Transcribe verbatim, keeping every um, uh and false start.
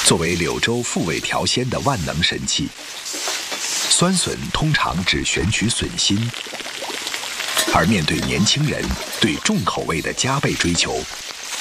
作为柳州复味调鲜的万能神器，酸笋通常只选取笋心，而面对年轻人对重口味的加倍追求，